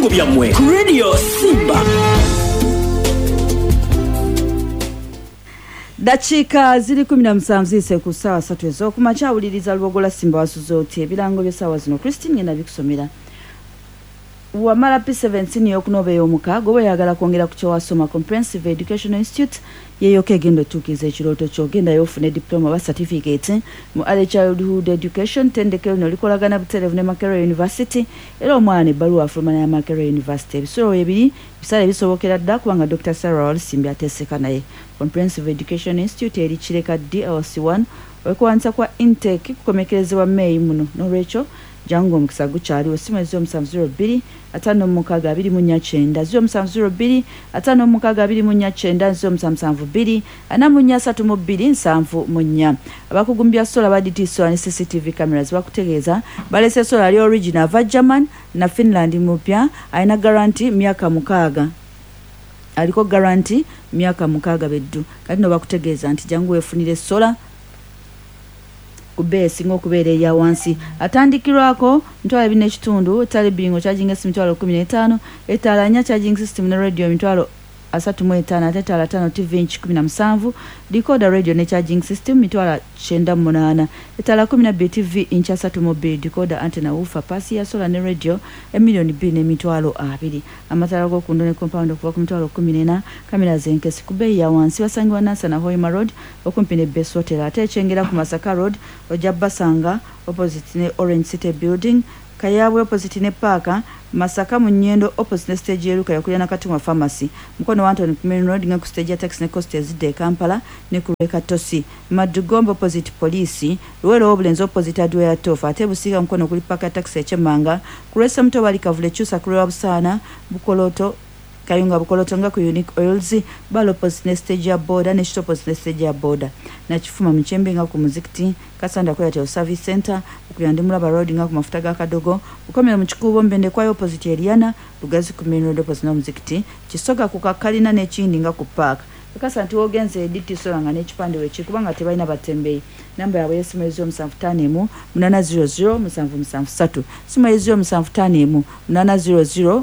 ebiwango byammwe ku Radio Simba. Dakiika ziri 17 zise ku ssaawa 3 ez'okumakya awuliriza Lubogola Simba wasuze oti ebirango by'essaawa zino Christine ngenda bikusomera. Wamala P17 y'okunoba ey'omukaaga oba oyagala kwongera ku kyewasoma Comprehensive Educational Institute yeyoka egenda otuukiza ekirooto kyo genda yofune diploma ba certificate mu early childhood education tendekero lino likolagana butereevu ne Makerere University era omwana ebbaluwa afulumana ya Makerere University ebisolo ebiri bisale bisobokera dda kubanga Dr. Sarah Walisimbi ateeseka naye. Comprehensive Education Institute eri Kireka DLC1 okuwanisa kwa intake kukomekerezebwa May muno n'olwekyo jangu omukisa gukyaliwo si mwezi w'omusanvu 02 05 2 abakugumbya sola baditi sola ne CCTV cameras bakutegeeza balese sola ali original va German na Finland mupya aina guarantee myaka 6 aliko guarantee myaka 6 beddu kati no bakutegeeza nti jangu wefunire sola kubesi ng'okubeera eya wansi atandikirwako mitwalo 2.5 tali bingo charging system mitwalo 15 etalanya charging system ne radio mitwalo 35 ate tala 5 TV inch 17 decoder radio ne charging system mitwalo 98 etala 12 TV inch 3 mobile decoder antenna woofer pasi ya solar ne radio emilioni 2 ne mitwalo 2 amatala go kundo ne compound okuva ku mitwalo 14 kamera zenkesi kubeyi ya wansi wasangibwa Nasa na Hoima Road okumpi ne Best Hotel ate echengera ku Masaka Road ojabasanga opposite ne Orange City Building Kayabwe opposite ne Parker Masaka Munyendo opposite ne stage yeruka yakulya na Katumwa Pharmacy mukono wa Anthony Main Road nga ku stage ya taxi ne coast ezide Kampala ne kuleka Tosi Madugombo opposite police Luwero Obulenzi opposite Adwaya Tofa ate Busiga mukono kuli paka taxi echemanga kulesa mto bali Kavule Chusa kulwa Busana Bukoloto Kayunga Bukoloto nga ku Unique Oils balo opposite ne stage ya border ne shop opposite ne stage ya border na Kifuma Mchembe nga ku Muzikiti Kasanda kwa Airtel Service Center ukuyandimula Road nga ku mafuta ga Kadogo ukomera mu Kikubo Mbende kwa opposite Eliana Lugazi ku Main Road opposite na Muzikiti Kisoga ku Kakalina ne Kindi nga ku Park Kasanti ogenze editi solanga ne kipande wechi kubanga tebalina batembeyi namba yawe yesimu ezo 755 800 773 simu ezo 755 800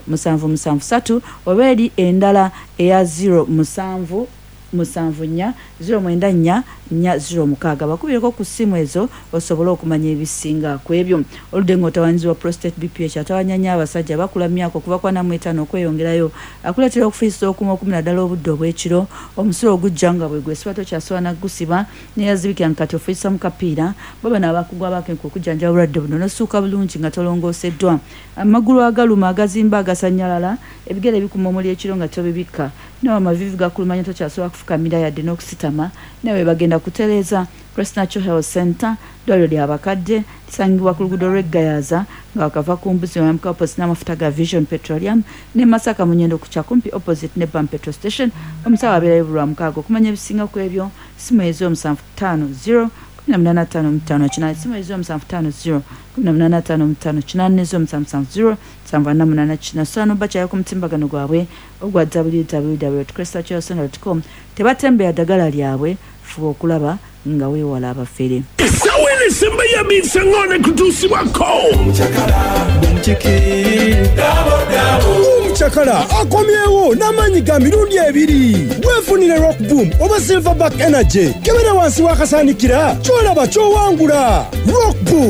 773 obedi endala eya 0 musanvunya 0 0 bakubireko ku simu ezo osobola okumanya ebisinga kwebyo oludengo otawanzi wa prostate BPH atawanyanya abasajja bakula myako kuva kwa na 5 okweyongerayo akuletera okufisa okuma 10 obudde obwekiro omusulo ogujjanga bwegwe sibato kyaswana gusiba ne yazibikya nkati ofisa mukapiira baba nabakugwa bakenko okujjanja obulwadde buno nosuuka bulungi nga tolongoseddwa amagulu agaluma agazimba agasanyalala ebigere bikumomoli ekiro nga tobibika nawa mavivi gakulumanya tokyasobola kufukamira yadde n'okusitama nawe bagenda kutereza Crest Natural Health Center dwaliro lya bakadde lisangibwa ku luguudo lw'Eggayaza nga wakava ku mbuzi w'amuka opposite n'amafuta ga Vision Petroleum ne Masaka Munyendo ku Kyakumpi opposite ne Bam Petrol Station omusawo abeerayo bulwa mukaaga okumanya ebisinga ku ebyo simu ezo 750 1855 kinali simu ezo 750 1855 748 bachayo ku mutimbagano gwabwe ogwa www.crestnatural.com tebatembera ddagala lyabwe fuba okulaba nga weewala abafere Sawene Simba ya minsangone kutusibwako Chakala akomyewo n'amanyi ga mirundi ebiri wefunire Rock Boom oba Silverback Energy kebera wansi wakasanikira kyolaba kyowangula Rock Boom